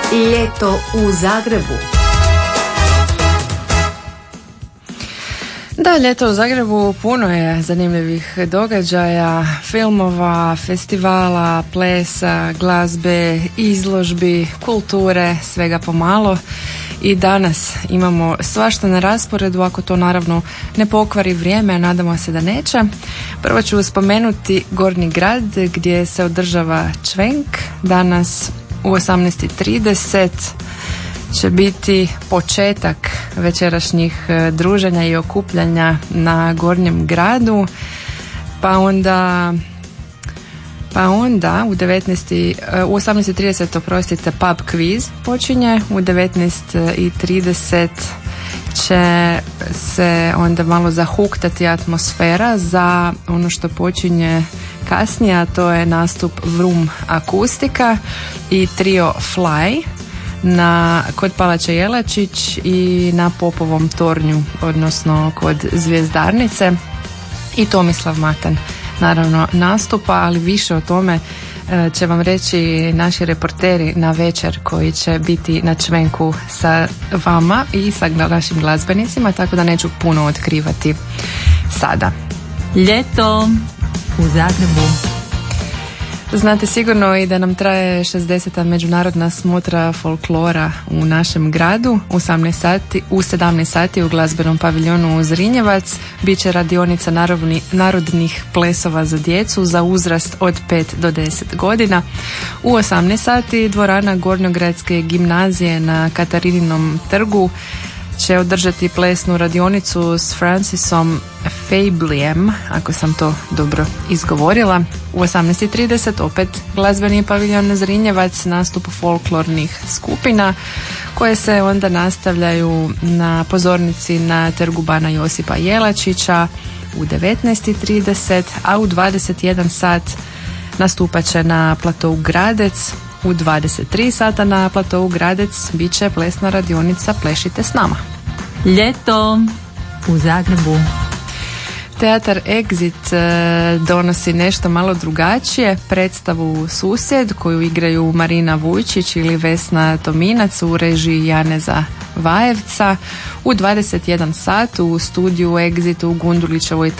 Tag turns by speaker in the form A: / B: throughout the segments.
A: Ljeto u Zagrebu.
B: Da, ljeto u Zagrebu puno je zanimljivih događaja, filmova, festivala, plesa, glazbe, izložbi, kulture, svega pomalo. I danas imamo svašta na rasporedu, ako to naravno ne pokvari vrijeme, a nadamo se da neće. Prvo ću spomenuti Gornji grad gdje se održava čvenk. Danas u 18:30 će biti početak večerašnjih druženja i okupljanja na Gornjem gradu, pa onda u 18:30 oprostite, pub quiz počinje, u 19:30 će se onda malo zahuktati atmosfera za ono što počinje kasnije, a to je nastup Vrum akustika i trio Fly kod Palače Jelačić i na Popovom tornju, odnosno kod Zvjezdarnice, i Tomislav Matan naravno nastupa, ali više o tome će vam reći naši reporteri na večer koji će biti na čvenku sa vama i sa našim glazbenicima, tako da neću puno otkrivati sada.
A: Ljeto u Zagrebu.
B: Znate sigurno i da nam traje 60. međunarodna smotra folklora u našem gradu. U 17 sati u glazbenom paviljonu Zrinjevac bit će radionica narodnih plesova za djecu za uzrast od 5 do 10 godina. U 18 sati dvorana Gornjogradske gimnazije na Katarininom trgu će održati plesnu radionicu s Francisom Fablijem, ako sam to dobro izgovorila. U 18:30 opet glazbeni paviljon Zrinjevac, nastup folklornih skupina koje se onda nastavljaju na pozornici na trgu Bana Josipa Jelačića u 19:30, a u 21 sat nastupat će na platou Gradec. U 23 sata na platou Gradec bit će plesna radionica Plešite s nama.
A: Ljeto u Zagrebu.
B: Teatar Exit donosi nešto malo drugačije, predstavu Susjed koju igraju Marina Vujčić ili Vesna Tominac u režiji Janeza Vajevca u 21 sat u studiju Exit u Gundulićevoj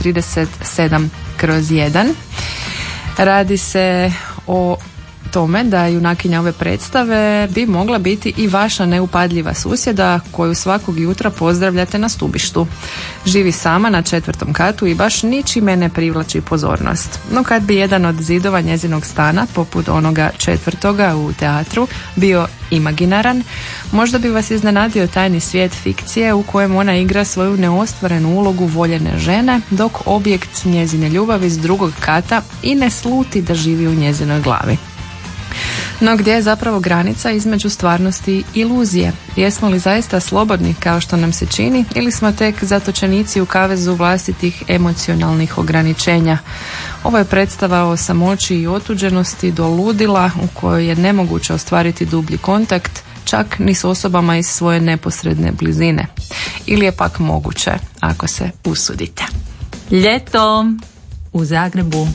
B: 37/1. Radi se o tome da junakinja ove predstave bi mogla biti i vaša neupadljiva susjeda koju svakog jutra pozdravljate na stubištu. Živi sama na 4. katu i baš ničime ne privlači pozornost. No kad bi jedan od zidova njezinog stana, poput onoga 4. u teatru, bio imaginaran, možda bi vas iznenadio tajni svijet fikcije u kojem ona igra svoju neostvarenu ulogu voljene žene, dok objekt njezine ljubavi s 2. kata i ne sluti da živi u njezinoj glavi. No gdje je zapravo granica između stvarnosti i iluzije? Jesmo li zaista slobodni kao što nam se čini ili smo tek zatočenici u kavezu vlastitih emocionalnih ograničenja? Ovo je predstava o samoći i otuđenosti do ludila u kojoj je nemoguće ostvariti dublji kontakt, čak ni s osobama iz svoje neposredne blizine. Ili je pak moguće ako se usudite.
A: Ljeto u Zagrebu.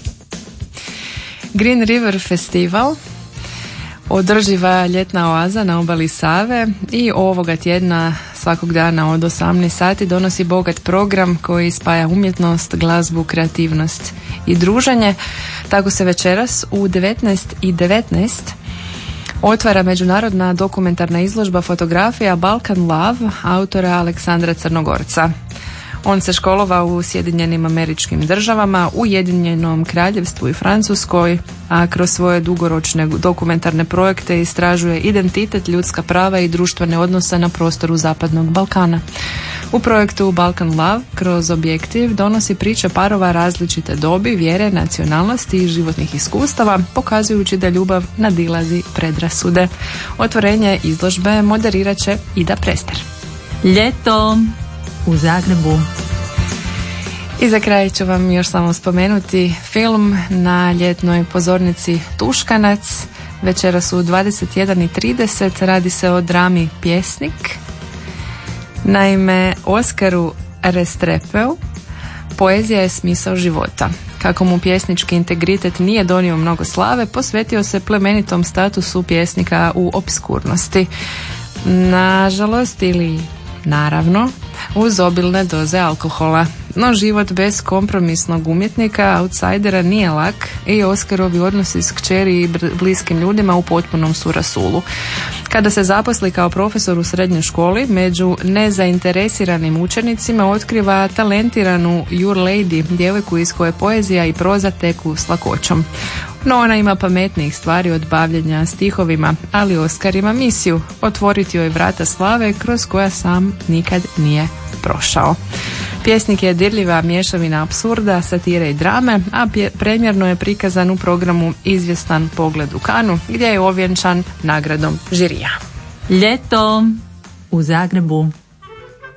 B: Green River Festival, održiva ljetna oaza na obali Save, i ovoga tjedna svakog dana od 18 sati donosi bogat program koji spaja umjetnost, glazbu, kreativnost i druženje. Tako se večeras u 19:19 otvara međunarodna dokumentarna izložba fotografija Balkan Love autora Aleksandra Crnogorca. On se školovao u Sjedinjenim Američkim Državama, Ujedinjenom Kraljevstvu i Francuskoj, a kroz svoje dugoročne dokumentarne projekte istražuje identitet, ljudska prava i društvene odnose na prostoru Zapadnog Balkana. U projektu Balkan Love kroz objektiv donosi priče parova različite dobi, vjere, nacionalnosti i životnih iskustava, pokazujući da ljubav nadilazi predrasude. Otvorenje izložbe moderirat će Ida Prester.
A: Ljeto u Zagrebu.
B: I za kraj ću vam još samo spomenuti film na ljetnoj pozornici Tuškanac. Večeras u 21:30 radi se o drami Pjesnik. Naime, Oskaru Restrepeu poezija je smisao života. Kako mu pjesnički integritet nije donio mnogo slave, posvetio se plemenitom statusu pjesnika u opskurnosti. Nažalost ili naravno, uz obilne doze alkohola. No život bez kompromisnog umjetnika, outsidera, nije lak i Oskarovi odnosi s kćeri i bliskim ljudima u potpunom su rasulu. Kada se zaposli kao profesor u srednjoj školi, među nezainteresiranim učenicima otkriva talentiranu Your Lady, djevojku iz koje poezija i proza teku s lakoćom. No ona ima pametnijih stvari od bavljenja stihovima, ali Oskar ima misiju otvoriti joj vrata slave kroz koja sam nikad nije prošao. Pjesnik je dirljiva mješavina apsurda, satire i drame, a premjerno je prikazan u programu Izvjestan pogled u Kanu, gdje je ovjenčan nagradom žirija.
A: Ljeto u Zagrebu.